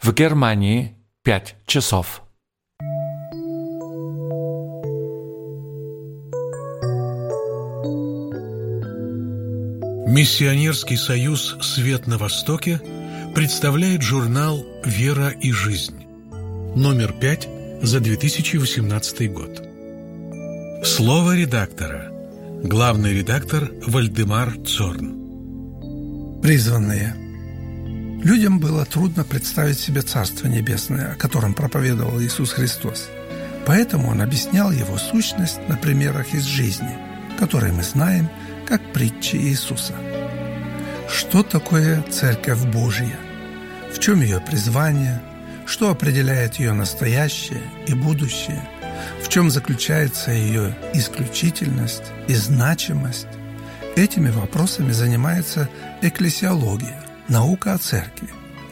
В Германии 5 часов. Миссионерский союз «Свет на Востоке» представляет журнал «Вера и жизнь», номер 5 за 2018 год. Слово редактора. Главный редактор Вальдемар Цорн. Призванные. Людям было трудно представить себе Царство Небесное, о котором проповедовал Иисус Христос. Поэтому Он объяснял его сущность на примерах из жизни, которые мы знаем как притчи Иисуса. Что такое Церковь Божья? В чем ее призвание? Что определяет ее настоящее и будущее? В чем заключается ее исключительность и значимость? Этими вопросами занимается экклесиология, наука о Церкви.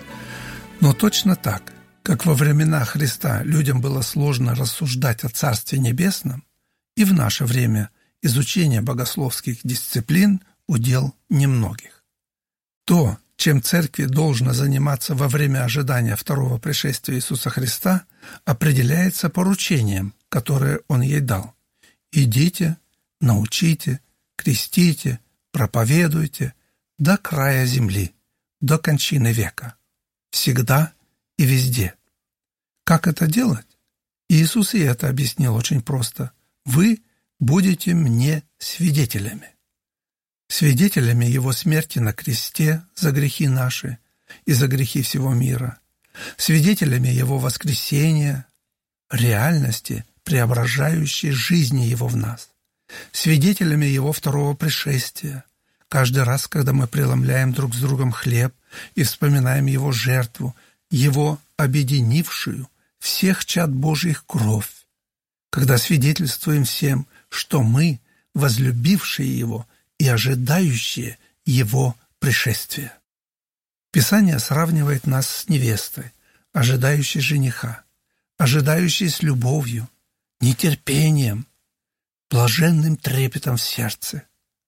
Но точно так, как во времена Христа людям было сложно рассуждать о Царстве Небесном, и в наше время изучение богословских дисциплин – удел немногих. То, чем Церкви должно заниматься во время ожидания второго пришествия Иисуса Христа, определяется поручением, которое Он ей дал. «Идите, научите, крестите, проповедуйте до края земли, до кончины века, всегда и везде». Как это делать? Иисус и это объяснил очень просто. «Вы будете мне свидетелями». Свидетелями Его смерти на кресте за грехи наши и за грехи всего мира, свидетелями Его воскресения, реальности, преображающей жизни Его в нас, свидетелями Его второго пришествия, каждый раз, когда мы преломляем друг с другом хлеб и вспоминаем Его жертву, Его объединившую всех чад Божьих кровь, когда свидетельствуем всем, что мы, возлюбившие Его и ожидающие Его пришествия. Писание сравнивает нас с невестой, ожидающей жениха, ожидающей с любовью, нетерпением, блаженным трепетом в сердце.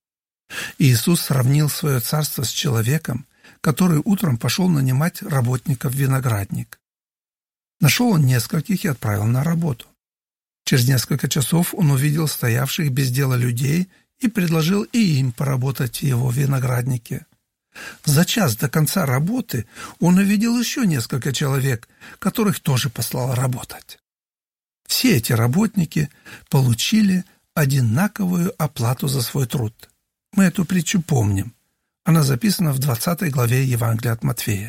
Иисус сравнил свое царство с человеком, который утром пошел нанимать работников в виноградник. Нашел он нескольких и отправил на работу. Через несколько часов он увидел стоявших без дела людей и предложил и им поработать в его винограднике. За час до конца работы он увидел еще несколько человек, которых тоже послал работать. Все эти работники получили одинаковую оплату за свой труд. Мы эту притчу помним. Она записана в 20 главе Евангелия от Матфея.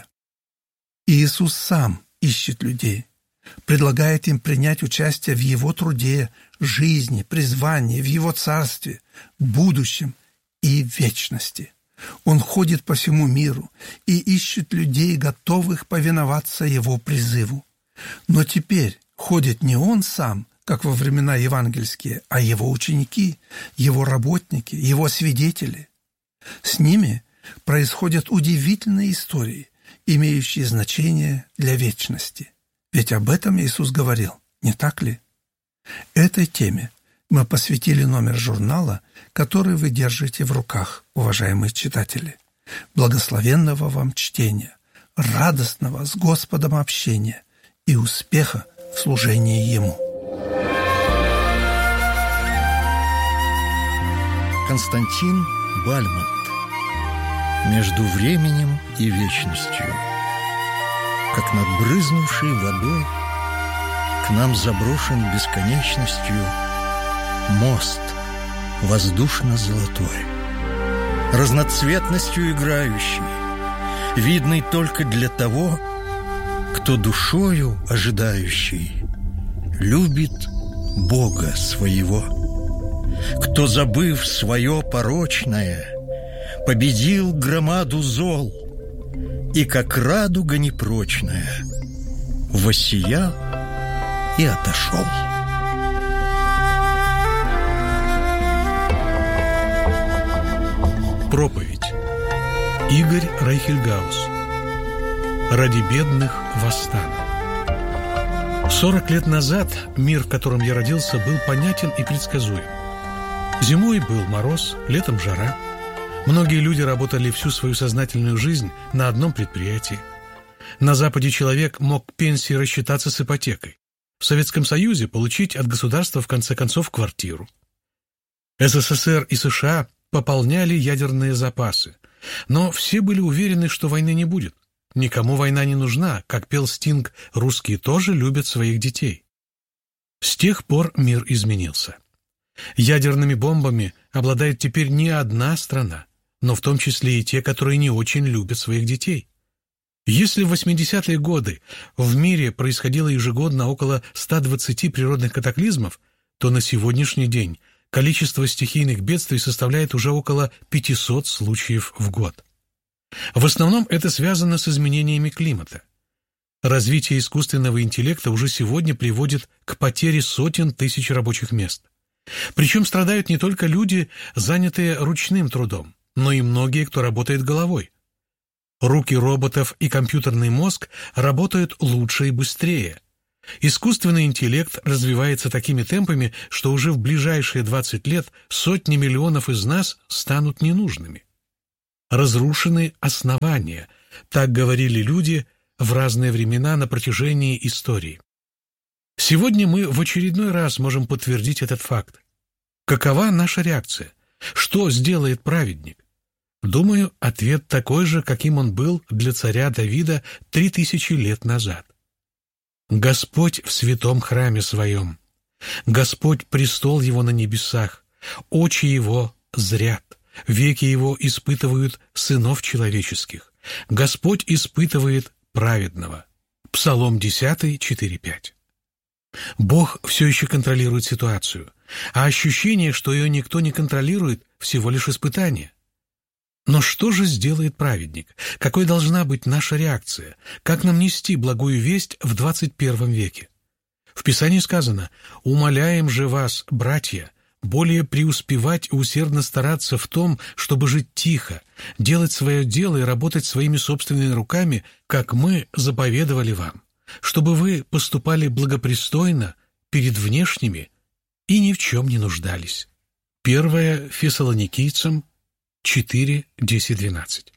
И Иисус сам ищет людей, предлагает им принять участие в Его труде, жизни, призвании, в Его царстве, будущем и вечности. Он ходит по всему миру и ищет людей, готовых повиноваться Его призыву. Но теперь ходит не Он сам, как во времена евангельские, а Его ученики, Его работники, Его свидетели. С ними происходят удивительные истории, имеющие значение для вечности. Ведь об этом Иисус говорил, не так ли? Этой теме мы посвятили номер журнала, который вы держите в руках, уважаемые читатели. Благословенного вам чтения, радостного с Господом общения и успеха в служении Ему. Константин Бальмонт. Между временем и вечностью. Как над брызнувшей водой к нам заброшен бесконечностью мост воздушно-золотой, разноцветностью играющий, видный только для того, кто душою ожидающий любит Бога своего, кто, забыв свое порочное, победил громаду зол и, как радуга непрочная, воссиял и отошел. Проповедь. Игорь Райхельгаус. Ради бедных восстану. 40 лет назад мир, в котором я родился, был понятен и предсказуем. Зимой был мороз, летом жара. Многие люди работали всю свою сознательную жизнь на одном предприятии. На Западе человек мог к пенсии рассчитаться с ипотекой. В Советском Союзе получить от государства в конце концов квартиру. СССР и США пополняли ядерные запасы, но все были уверены, что войны не будет. Никому война не нужна, как пел Стинг, русские тоже любят своих детей. С тех пор мир изменился. Ядерными бомбами обладает теперь не одна страна, но в том числе и те, которые не очень любят своих детей. Если в 80-е годы в мире происходило ежегодно около 120 природных катаклизмов, то на сегодняшний день количество стихийных бедствий составляет уже около 500 случаев в год. В основном это связано с изменениями климата. Развитие искусственного интеллекта уже сегодня приводит к потере сотен тысяч рабочих мест. Причем страдают не только люди, занятые ручным трудом, но и многие, кто работает головой. Руки роботов и компьютерный мозг работают лучше и быстрее. Искусственный интеллект развивается такими темпами, что уже в ближайшие 20 лет сотни миллионов из нас станут ненужными. Разрушены основания, так говорили люди в разные времена на протяжении истории. Сегодня мы в очередной раз можем подтвердить этот факт. Какова наша реакция? Что сделает праведник? Думаю, ответ такой же, каким он был для царя Давида 3000 лет назад. Господь в святом храме своем. Господь престол его на небесах. Очи его зрят. Веки его испытывают сынов человеческих. Господь испытывает праведного. Псалом 10, 4-5. Бог все еще контролирует ситуацию, а ощущение, что ее никто не контролирует, всего лишь испытание. Но что же сделает праведник? Какой должна быть наша реакция? Как нам нести благую весть в 21 веке? В Писании сказано: «Умоляем же вас, братья, более преуспевать и усердно стараться в том, чтобы жить тихо, делать свое дело и работать своими собственными руками, как мы заповедовали вам, чтобы вы поступали благопристойно перед внешними и ни в чем не нуждались». 1 Фессалоникийцам 4, 10, 12.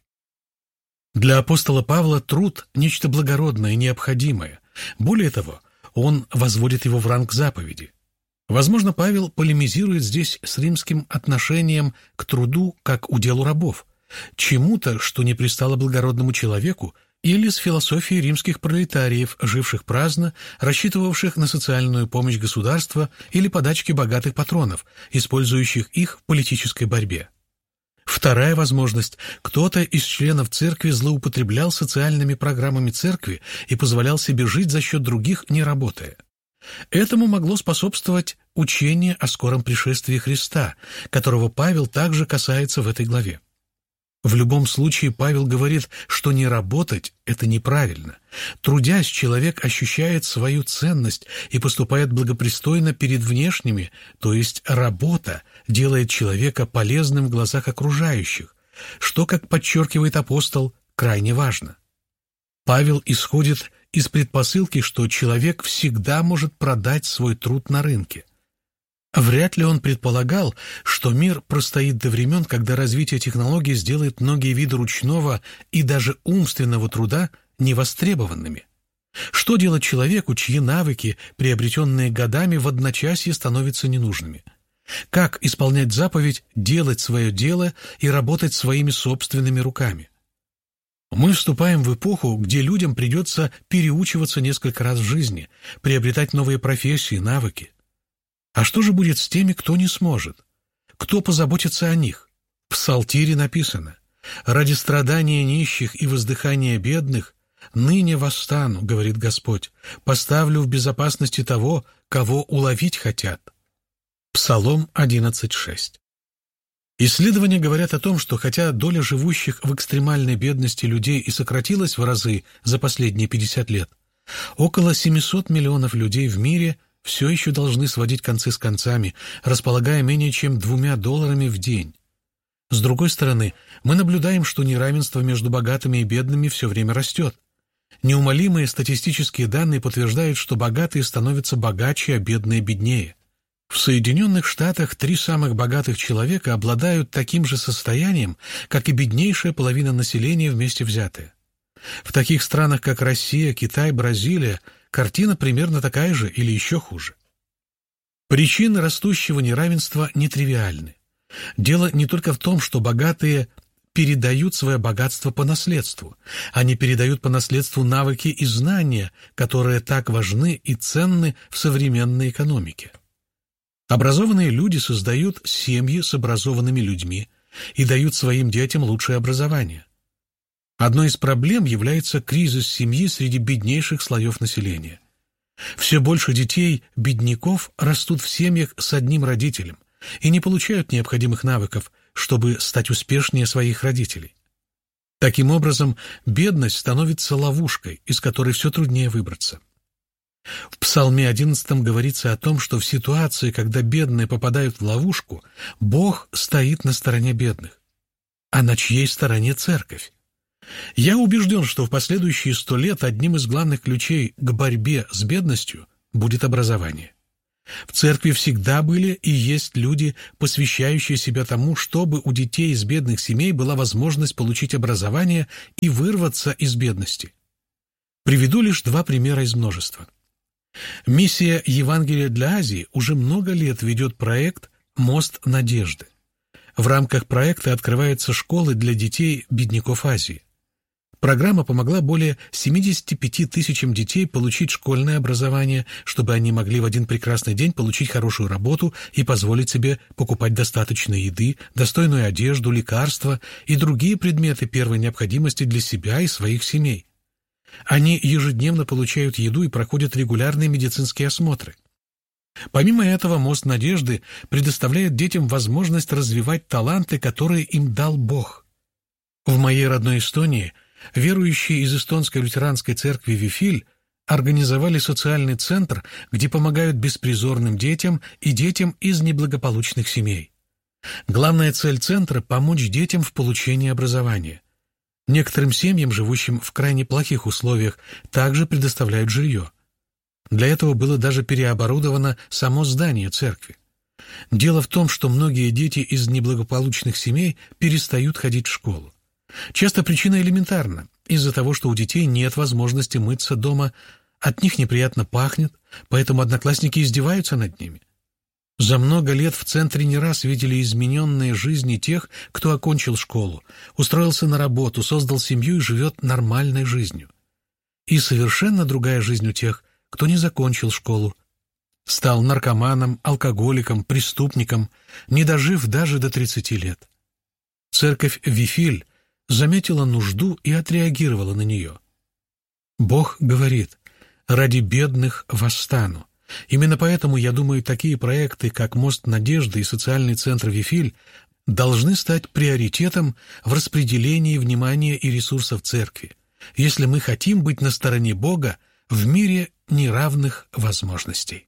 Для апостола Павла труд – нечто благородное и необходимое. Более того, он возводит его в ранг заповеди. Возможно, Павел полемизирует здесь с римским отношением к труду как уделу рабов, чему-то, что не пристало благородному человеку, или с философией римских пролетариев, живших праздно, рассчитывавших на социальную помощь государства или подачки богатых патронов, использующих их в политической борьбе. Вторая возможность – кто-то из членов церкви злоупотреблял социальными программами церкви и позволял себе жить за счет других, не работая. Этому могло способствовать учение о скором пришествии Христа, которого Павел также касается в этой главе. В любом случае Павел говорит, что не работать – это неправильно. Трудясь, человек ощущает свою ценность и поступает благопристойно перед внешними, то есть работа делает человека полезным в глазах окружающих, что, как подчеркивает апостол, крайне важно. Павел исходит из предпосылки, что человек всегда может продать свой труд на рынке. Вряд ли он предполагал, что мир простоит до времен, когда развитие технологий сделает многие виды ручного и даже умственного труда невостребованными. Что делать человеку, чьи навыки, приобретенные годами, в одночасье становятся ненужными? Как исполнять заповедь «делать свое дело» и работать своими собственными руками? Мы вступаем в эпоху, где людям придется переучиваться несколько раз в жизни, приобретать новые профессии, навыки. А что же будет с теми, кто не сможет? Кто позаботится о них? В Псалтире написано: «Ради страдания нищих и воздыхания бедных ныне восстану, говорит Господь, поставлю в безопасности того, кого уловить хотят». Псалом 11:6. Исследования говорят о том, что хотя доля живущих в экстремальной бедности людей и сократилась в разы за последние 50 лет, около 700 миллионов людей в мире все еще должны сводить концы с концами, располагая менее чем $2 в день. С другой стороны, мы наблюдаем, что неравенство между богатыми и бедными все время растет. Неумолимые статистические данные подтверждают, что богатые становятся богаче, а бедные беднее. В Соединенных Штатах 3 самых богатых человека обладают таким же состоянием, как и беднейшая половина населения вместе взятая. В таких странах, как Россия, Китай, Бразилия, картина примерно такая же или еще хуже. Причины растущего неравенства нетривиальны. Дело не только в том, что богатые передают свое богатство по наследству. Они передают по наследству навыки и знания, которые так важны и ценны в современной экономике. Образованные люди создают семьи с образованными людьми и дают своим детям лучшее образование. Одной из проблем является кризис семьи среди беднейших слоев населения. Все больше детей-бедняков растут в семьях с одним родителем и не получают необходимых навыков, чтобы стать успешнее своих родителей. Таким образом, бедность становится ловушкой, из которой все труднее выбраться. В Псалме 11 говорится о том, что в ситуации, когда бедные попадают в ловушку, Бог стоит на стороне бедных. А на чьей стороне церковь? Я убежден, что в последующие 100 лет одним из главных ключей к борьбе с бедностью будет образование. В церкви всегда были и есть люди, посвящающие себя тому, чтобы у детей из бедных семей была возможность получить образование и вырваться из бедности. Приведу лишь 2 примера из множества. Миссия Евангелия для Азии уже много лет ведет проект «Мост надежды». В рамках проекта открываются школы для детей бедняков Азии. Программа помогла более 75 тысячам детей получить школьное образование, чтобы они могли в один прекрасный день получить хорошую работу и позволить себе покупать достаточно еды, достойную одежду, лекарства и другие предметы первой необходимости для себя и своих семей. Они ежедневно получают еду и проходят регулярные медицинские осмотры. Помимо этого, «Мост надежды» предоставляет детям возможность развивать таланты, которые им дал Бог. В моей родной Эстонии верующие из эстонской лютеранской церкви Вифиль организовали социальный центр, где помогают беспризорным детям и детям из неблагополучных семей. Главная цель центра – помочь детям в получении образования. Некоторым семьям, живущим в крайне плохих условиях, также предоставляют жилье. Для этого было даже переоборудовано само здание церкви. Дело в том, что многие дети из неблагополучных семей перестают ходить в школу. Часто причина элементарна. Из-за того, что у детей нет возможности мыться дома, от них неприятно пахнет, поэтому одноклассники издеваются над ними. За много лет в центре не раз видели измененные жизни тех, кто окончил школу, устроился на работу, создал семью и живет нормальной жизнью. И совершенно другая жизнь у тех, кто не закончил школу, стал наркоманом, алкоголиком, преступником, не дожив даже до 30 лет. Церковь Вифиль заметила нужду и отреагировала на нее. Бог говорит: «Ради бедных восстану». Именно поэтому, я думаю, такие проекты, как «Мост надежды» и социальный центр Вифиль, должны стать приоритетом в распределении внимания и ресурсов церкви, если мы хотим быть на стороне Бога в мире неравных возможностей.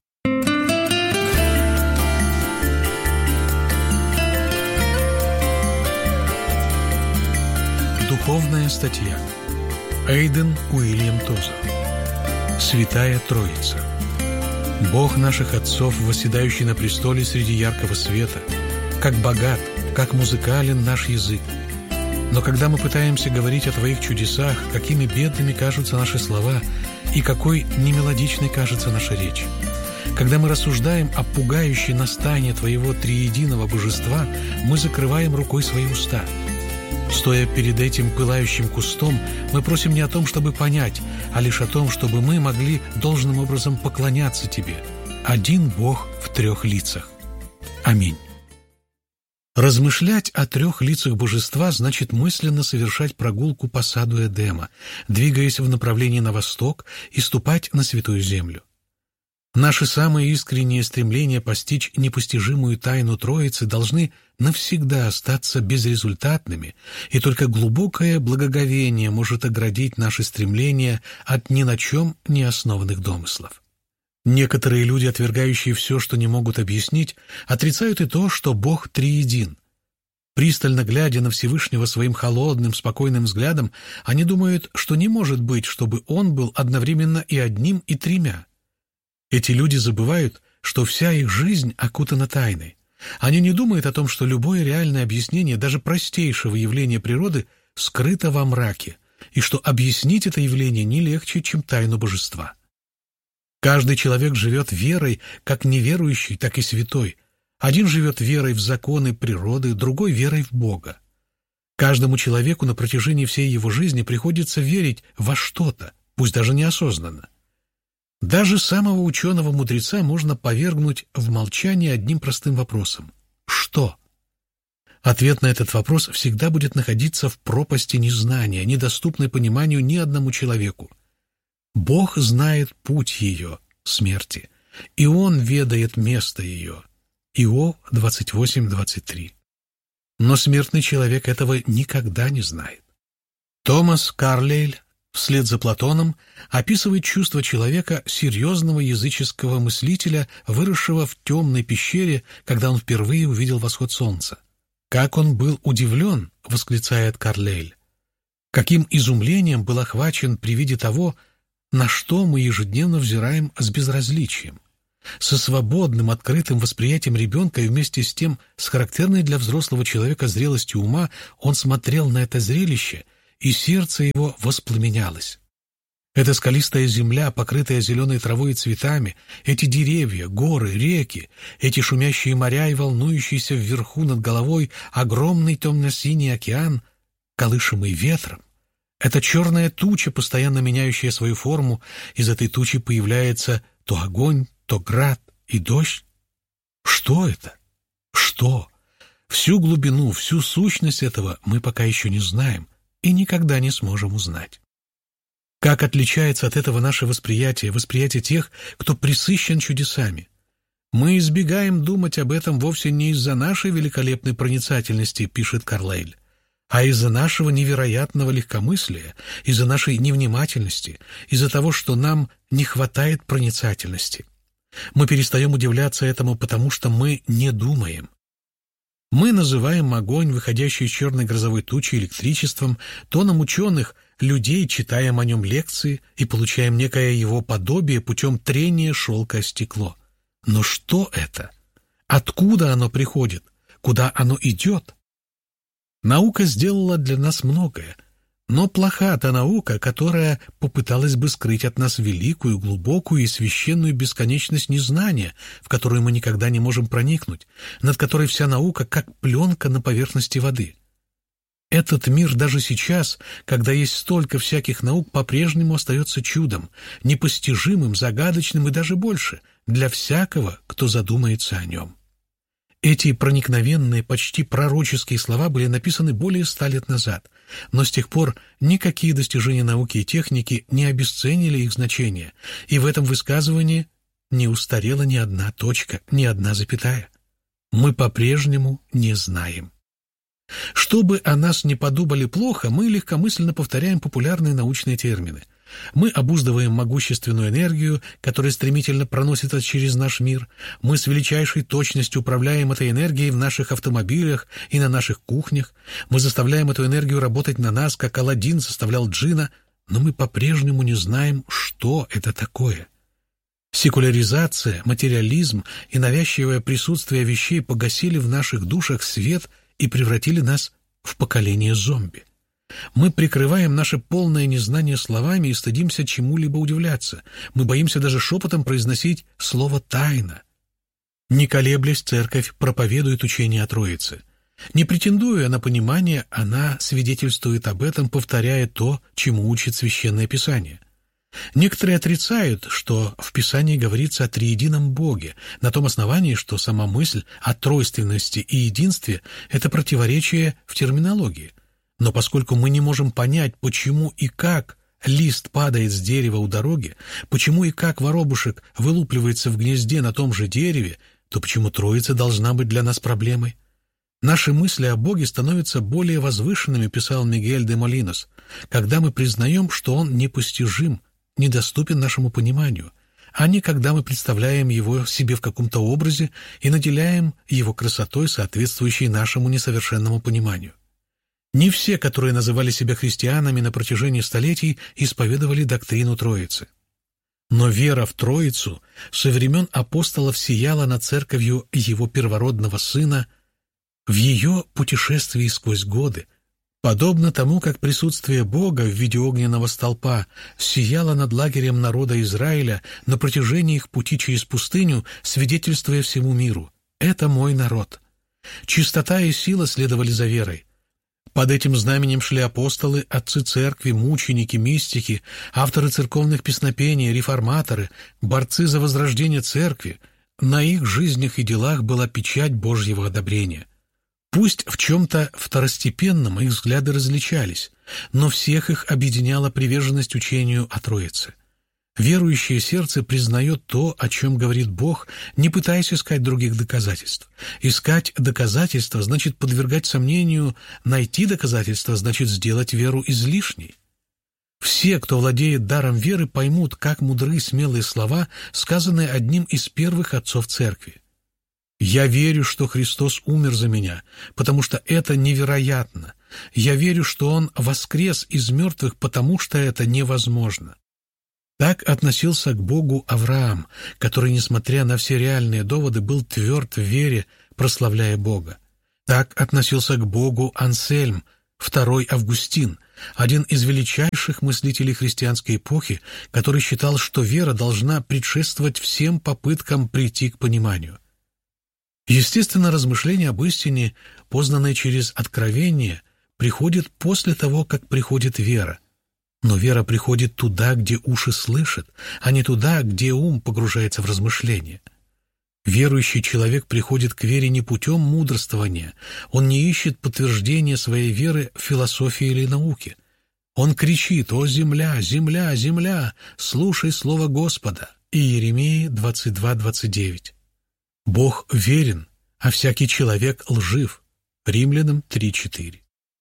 Духовная статья. Эйден Уильям Тозер. Святая Троица. Бог наших отцов, восседающий на престоле среди яркого света, как богат, как музыкален наш язык. Но когда мы пытаемся говорить о Твоих чудесах, какими бедными кажутся наши слова и какой немелодичной кажется наша речь. Когда мы рассуждаем о пугающей нас тайне Твоего триединого божества, мы закрываем рукой свои уста. Стоя перед этим пылающим кустом, мы просим не о том, чтобы понять, а лишь о том, чтобы мы могли должным образом поклоняться Тебе. Один Бог в 3 лицах. Аминь. Размышлять о 3 лицах божества значит мысленно совершать прогулку по саду Эдема, двигаясь в направлении на восток и ступать на святую землю. Наши самые искренние стремления постичь непостижимую тайну Троицы должны навсегда остаться безрезультатными, и только глубокое благоговение может оградить наши стремления от ни на чем не основанных домыслов. Некоторые люди, отвергающие все, что не могут объяснить, отрицают и то, что Бог триедин. Пристально глядя на Всевышнего своим холодным, спокойным взглядом, они думают, что не может быть, чтобы Он был одновременно и одним, и 3. Эти люди забывают, что вся их жизнь окутана тайной. Они не думают о том, что любое реальное объяснение даже простейшего явления природы скрыто во мраке, и что объяснить это явление не легче, чем тайну божества. Каждый человек живет верой, как неверующий, так и святой. Один живет верой в законы природы, другой верой в Бога. Каждому человеку на протяжении всей его жизни приходится верить во что-то, пусть даже неосознанно. Даже самого ученого-мудреца можно повергнуть в молчание одним простым вопросом: «Что?». Ответ на этот вопрос всегда будет находиться в пропасти незнания, недоступной пониманию ни одному человеку. Бог знает путь ее, смерти, и Он ведает место ее. Иов 28:23. Но смертный человек этого никогда не знает. Томас Карлейль вслед за Платоном описывает чувство человека, серьезного языческого мыслителя, выросшего в темной пещере, когда он впервые увидел восход солнца. «Как он был удивлен!» — восклицает Карлейль. «Каким изумлением был охвачен при виде того, на что мы ежедневно взираем с безразличием, со свободным, открытым восприятием ребенка и вместе с тем с характерной для взрослого человека зрелостью ума он смотрел на это зрелище, и сердце его воспламенялось. Эта скалистая земля, покрытая зеленой травой и цветами, эти деревья, горы, реки, эти шумящие моря и волнующийся вверху над головой огромный темно-синий океан, колышемый ветром, эта черная туча, постоянно меняющая свою форму, из этой тучи появляется то огонь, то град и дождь. Что это? Что? Всю глубину, всю сущность этого мы пока еще не знаем и никогда не сможем узнать. Как отличается от этого наше восприятие тех, кто пресыщен чудесами? Мы избегаем думать об этом вовсе не из-за нашей великолепной проницательности, пишет Карлейль, а из-за нашего невероятного легкомыслия, из-за нашей невнимательности, из-за того, что нам не хватает проницательности. Мы перестаем удивляться этому, потому что мы не думаем. Мы называем огонь, выходящий из черной грозовой тучи, электричеством, тоном ученых, людей, читаем о нем лекции и получаем некое его подобие путем трения шелка о стекло. Но что это? Откуда оно приходит? Куда оно идет? Наука сделала для нас многое, но плоха та наука, которая попыталась бы скрыть от нас великую, глубокую и священную бесконечность незнания, в которую мы никогда не можем проникнуть, над которой вся наука как пленка на поверхности воды. Этот мир даже сейчас, когда есть столько всяких наук, по-прежнему остается чудом, непостижимым, загадочным и даже больше для всякого, кто задумается о нем. Эти проникновенные, почти пророческие слова были написаны более 100 лет назад, но с тех пор никакие достижения науки и техники не обесценили их значение, и в этом высказывании не устарела ни одна точка, ни одна запятая. Мы по-прежнему не знаем. Чтобы о нас не подумали плохо, мы легкомысленно повторяем популярные научные термины. Мы обуздываем могущественную энергию, которая стремительно проносится через наш мир. Мы с величайшей точностью управляем этой энергией в наших автомобилях и на наших кухнях. Мы заставляем эту энергию работать на нас, как Аладдин заставлял джинна, но мы по-прежнему не знаем, что это такое. Секуляризация, материализм и навязчивое присутствие вещей погасили в наших душах свет и превратили нас в поколение зомби. Мы прикрываем наше полное незнание словами и стыдимся чему-либо удивляться. Мы боимся даже шепотом произносить слово «тайна». Не колеблясь, церковь проповедует учение о Троице. Не претендуя на понимание, она свидетельствует об этом, повторяя то, чему учит Священное Писание. Некоторые отрицают, что в Писании говорится о триедином Боге, на том основании, что сама мысль о тройственности и единстве – это противоречие в терминологии. Но поскольку мы не можем понять, почему и как лист падает с дерева у дороги, почему и как воробушек вылупливается в гнезде на том же дереве, то почему Троица должна быть для нас проблемой? Наши мысли о Боге становятся более возвышенными, писал Мигель де Молинос, когда мы признаем, что Он непостижим, недоступен нашему пониманию, а не когда мы представляем Его себе в каком-то образе и наделяем Его красотой, соответствующей нашему несовершенному пониманию. Не все, которые называли себя христианами на протяжении столетий, исповедовали доктрину Троицы. Но вера в Троицу со времен апостолов сияла над церковью Его первородного Сына в ее путешествии сквозь годы, Подобно тому, как присутствие Бога в виде огненного столпа сияло над лагерем народа Израиля на протяжении их пути через пустыню, свидетельствуя всему миру: «Это мой народ». Чистота и сила следовали за верой. Под этим знаменем шли апостолы, отцы церкви, мученики, мистики, авторы церковных песнопений, реформаторы, борцы за возрождение церкви. На их жизнях и делах была печать Божьего одобрения. Пусть в чем-то второстепенном их взгляды различались, но всех их объединяла приверженность учению о Троице. Верующее сердце признает то, о чем говорит Бог, не пытаясь искать других доказательств. Искать доказательства значит подвергать сомнению, найти доказательства значит сделать веру излишней. Все, кто владеет даром веры, поймут, как мудры и смелые слова, сказанные одним из первых отцов церкви. «Я верю, что Христос умер за меня, потому что это невероятно. Я верю, что Он воскрес из мертвых, потому что это невозможно». Так относился к Богу Авраам, который, несмотря на все реальные доводы, был тверд в вере, прославляя Бога. Так относился к Богу Ансельм, второй Августин, один из величайших мыслителей христианской эпохи, который считал, что вера должна предшествовать всем попыткам прийти к пониманию. Естественно, размышление об истине, познанное через откровение, приходит после того, как приходит вера. Но вера приходит туда, где уши слышат, а не туда, где ум погружается в размышления. Верующий человек приходит к вере не путем мудрствования, он не ищет подтверждения своей веры в философии или науке. Он кричит: «О земля, земля, земля, слушай слово Господа!» Иеремии 22:29. Бог верен, а всякий человек лжив. Римлянам 3:4.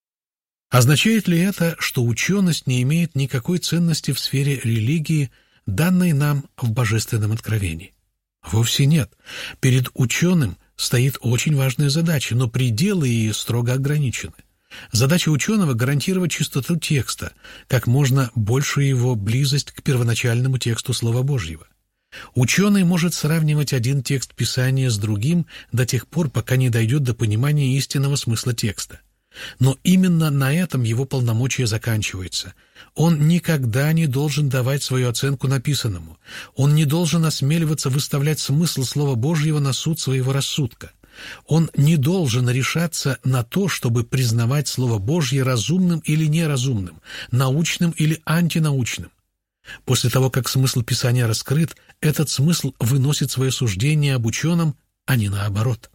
Означает ли это, что ученость не имеет никакой ценности в сфере религии, данной нам в божественном откровении? Вовсе нет. Перед ученым стоит очень важная задача, но пределы ее строго ограничены. Задача ученого — гарантировать чистоту текста, как можно большую его близость к первоначальному тексту Слова Божьего. Ученый может сравнивать один текст Писания с другим до тех пор, пока не дойдет до понимания истинного смысла текста. Но именно на этом его полномочия заканчиваются. Он никогда не должен давать свою оценку написанному. Он не должен осмеливаться выставлять смысл Слова Божьего на суд своего рассудка. Он не должен решаться на то, чтобы признавать Слово Божье разумным или неразумным, научным или антинаучным. После того, как смысл Писания раскрыт, этот смысл выносит свое суждение об ученом, а не наоборот.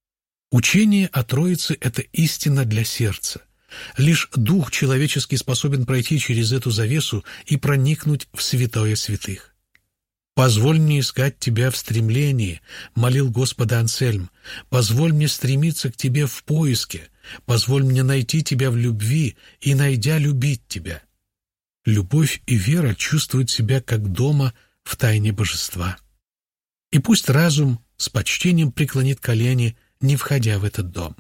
Учение о Троице — это истина для сердца. Лишь дух человеческий способен пройти через эту завесу и проникнуть в святое святых. «Позволь мне искать Тебя в стремлении», — молил Господа Ансельм. «Позволь мне стремиться к Тебе в поиске. Позволь мне найти Тебя в любви и, найдя, любить Тебя». Любовь и вера чувствуют себя как дома в тайне божества. И пусть разум с почтением преклонит колени, не входя в этот дом.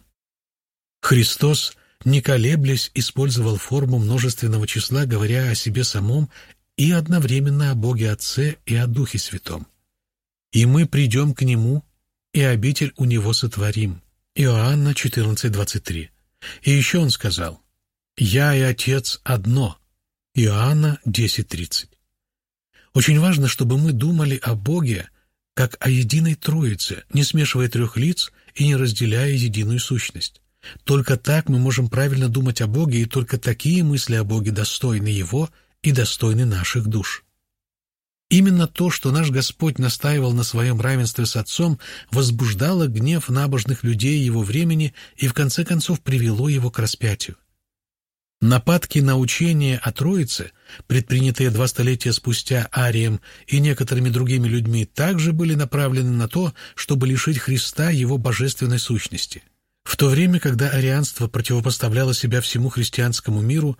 Христос, не колеблясь, использовал форму множественного числа, говоря о себе самом и одновременно о Боге Отце и о Духе Святом. «И мы придем к Нему, и обитель у Него сотворим». Иоанна 14:23. И еще Он сказал: «Я и Отец одно». Иоанна 10:30. Очень важно, чтобы мы думали о Боге как о единой Троице, не смешивая трех лиц и не разделяя единую сущность. Только так мы можем правильно думать о Боге, и только такие мысли о Боге достойны Его и достойны наших душ. Именно то, что наш Господь настаивал на своем равенстве с Отцом, возбуждало гнев набожных людей Его времени и в конце концов привело Его к распятию. Нападки на учение о Троице, предпринятые 2 столетия спустя Арием и некоторыми другими людьми, также были направлены на то, чтобы лишить Христа Его божественной сущности. В то время, когда арианство противопоставляло себя всему христианскому миру,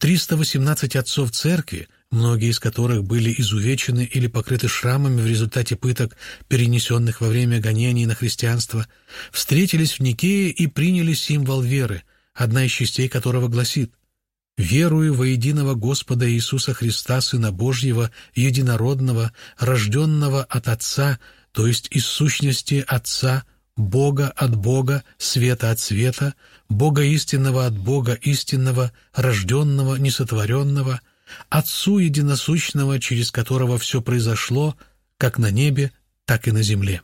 318 отцов церкви, многие из которых были изувечены или покрыты шрамами в результате пыток, перенесенных во время гонений на христианство, встретились в Никее и приняли символ веры, одна из частей которого гласит: «Верую во единого Господа Иисуса Христа, Сына Божьего, единородного, рожденного от Отца, то есть из сущности Отца, Бога от Бога, света от света, Бога истинного от Бога истинного, рожденного, несотворенного, Отцу единосущного, через которого все произошло, как на небе, так и на земле.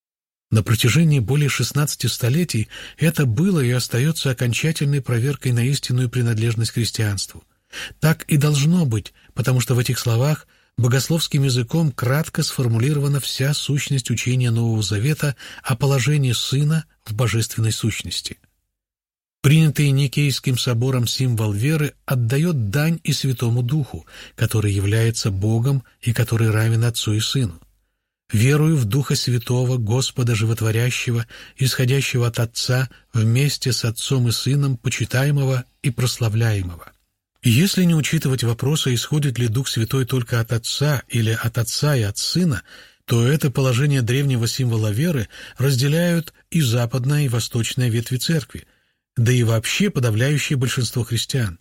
На протяжении более 16 столетий это было и остается окончательной проверкой на истинную принадлежность к христианству. Так и должно быть, потому что в этих словах богословским языком кратко сформулирована вся сущность учения Нового Завета о положении Сына в божественной сущности. Принятый Никейским собором символ веры отдает дань и Святому Духу, который является Богом и который равен Отцу и Сыну. «Верую в Духа Святого, Господа Животворящего, исходящего от Отца, вместе с Отцом и Сыном, почитаемого и прославляемого». Если не учитывать вопроса, исходит ли Дух Святой только от Отца или от Отца и от Сына, то это положение древнего символа веры разделяют и западная, и восточная ветви Церкви, да и вообще подавляющее большинство христиан.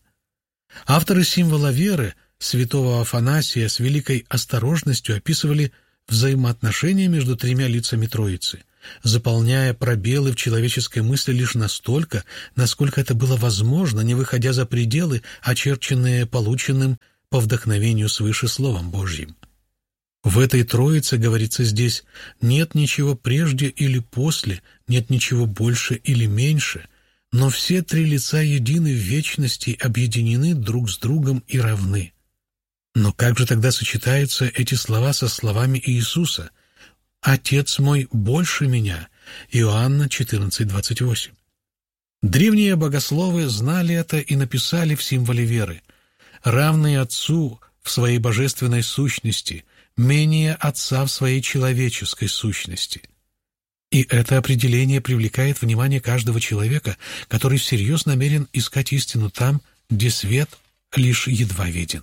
Авторы символа веры, святого Афанасия, с великой осторожностью описывали взаимоотношения между тремя лицами Троицы, заполняя пробелы в человеческой мысли лишь настолько, насколько это было возможно, не выходя за пределы, очерченные полученным по вдохновению свыше Словом Божьим. В этой Троице, говорится здесь, нет ничего прежде или после, нет ничего больше или меньше, но все три лица едины в вечности, объединены друг с другом и равны. Но как же тогда сочетаются эти слова со словами Иисуса «Отец мой больше меня» Иоанна 14:28? Древние богословы знали это и написали в символе веры: «Равный Отцу в своей божественной сущности, менее Отца в своей человеческой сущности». И это определение привлекает внимание каждого человека, который всерьез намерен искать истину там, где свет лишь едва виден.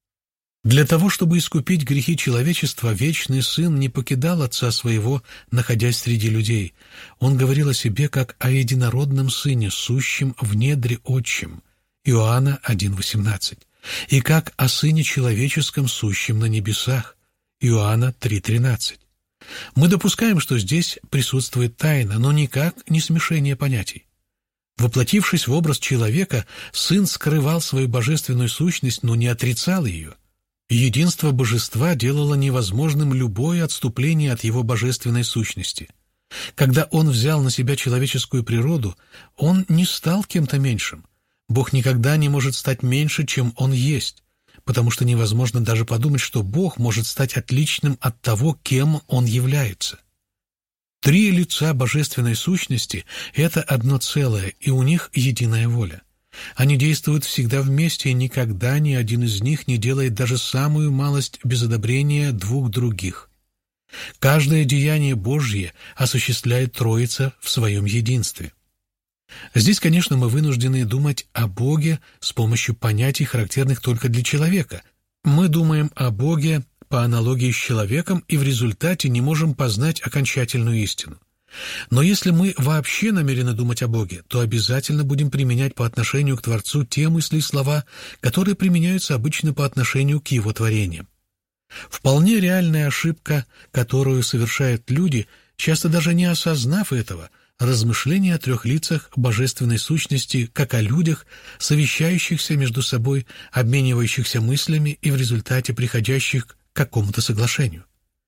Для того, чтобы искупить грехи человечества, Вечный Сын не покидал Отца Своего, находясь среди людей. Он говорил о себе как о единородном Сыне, сущем в недре Отчим, Иоанна 1:18, и как о Сыне Человеческом, сущем на небесах, Иоанна 3:13. Мы допускаем, что здесь присутствует тайна, но никак не смешение понятий. Воплотившись в образ человека, Сын скрывал свою божественную сущность, но не отрицал ее. Единство Божества делало невозможным любое отступление от Его божественной сущности. Когда Он взял на себя человеческую природу, Он не стал кем-то меньшим. Бог никогда не может стать меньше, чем Он есть, потому что невозможно даже подумать, что Бог может стать отличным от того, кем Он является. Три лица божественной сущности – это одно целое, и у них единая воля. Они действуют всегда вместе, и никогда ни один из них не делает даже самую малость без одобрения двух других. Каждое деяние Божье осуществляет Троица в своем единстве. Здесь, конечно, мы вынуждены думать о Боге с помощью понятий, характерных только для человека. Мы думаем о Боге по аналогии с человеком и в результате не можем познать окончательную истину. Но если мы вообще намерены думать о Боге, то обязательно будем применять по отношению к Творцу те мысли и слова, которые применяются обычно по отношению к Его творениям. Вполне реальная ошибка, которую совершают люди, часто даже не осознав этого, размышления о трех лицах божественной сущности, как о людях, совещающихся между собой, обменивающихся мыслями и в результате приходящих к какому-то соглашению.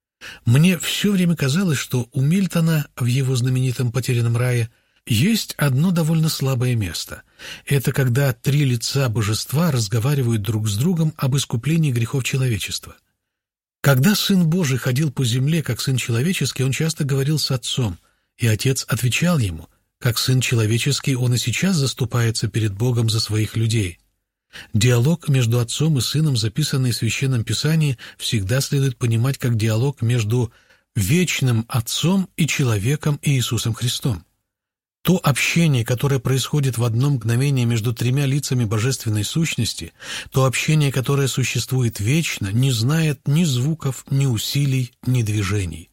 Мне все время казалось, что у Мильтона в его знаменитом «Потерянном рае» есть одно довольно слабое место. Это когда три лица божества разговаривают друг с другом об искуплении грехов человечества. Когда Сын Божий ходил по земле как Сын Человеческий, Он часто говорил с Отцом, и Отец отвечал Ему, как Сын Человеческий Он и сейчас заступается перед Богом за своих людей. Диалог между Отцом и Сыном, записанный в Священном Писании, всегда следует понимать как диалог между вечным Отцом и человеком Иисусом Христом. То общение, которое происходит в одно мгновение между тремя лицами божественной сущности, то общение, которое существует вечно, не знает ни звуков, ни усилий, ни движений.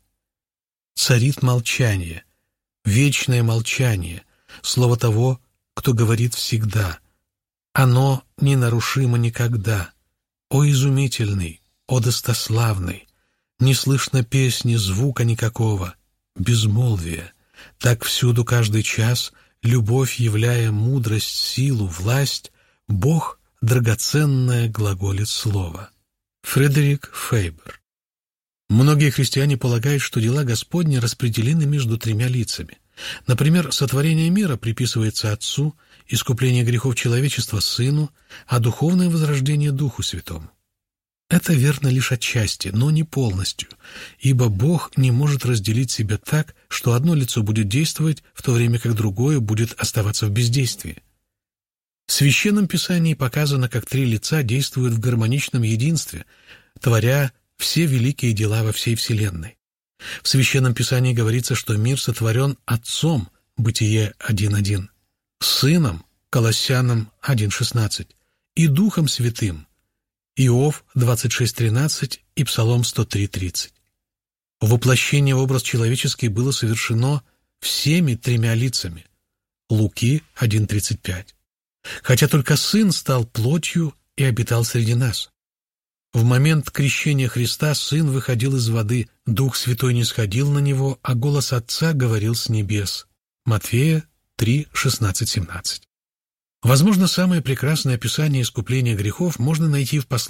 Царит молчание, вечное молчание, слово того, кто говорит всегда. Оно ненарушимо никогда. О изумительный, о достославный! Не слышно песни, звука никакого, безмолвие. Так всюду каждый час, любовь являя мудрость, силу, власть, Бог драгоценное глаголит слово. Фредерик Фейбер. Многие христиане полагают, что дела Господни распределены между тремя лицами. Например, сотворение мира приписывается Отцу, искупление грехов человечества Сыну, а духовное возрождение Духу Святому. Это верно лишь отчасти, но не полностью, ибо Бог не может разделить себя так, что одно лицо будет действовать, в то время как другое будет оставаться в бездействии. В Священном Писании показано, как три лица действуют в гармоничном единстве, творя все великие дела во всей Вселенной. В Священном Писании говорится, что мир сотворен Отцом, Бытие 1.1, Сыном, Колоссянам 1.16, и Духом Святым, Иов 26.13 и Псалом 103.30. Воплощение в образ человеческий было совершено всеми тремя лицами. Луки 1.35. Хотя только Сын стал плотью и обитал среди нас. В момент крещения Христа Сын выходил из воды, Дух Святой не сходил на Него, а голос Отца говорил с небес. Матфея 3:16-17. Возможно, самое прекрасное описание искупления грехов можно найти в послании